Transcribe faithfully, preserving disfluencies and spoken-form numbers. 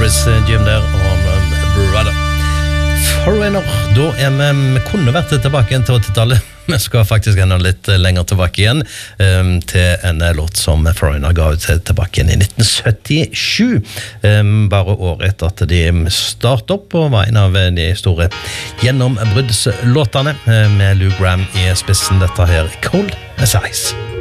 Chris Jim der og Brother. Foreigner, da er vi, vi kunne vært tilbake igjen til åttitallet. Vi skal faktisk enda litt lenger tilbake igjen um, til en låt som Foreigner ga ut tilbake igjen i nitten syttisju. Um, bare året etter at de startet opp og var en av de store gjennombruddslåtene uh, med Lou Gramm i spissen. Dette her, Cold as Ice.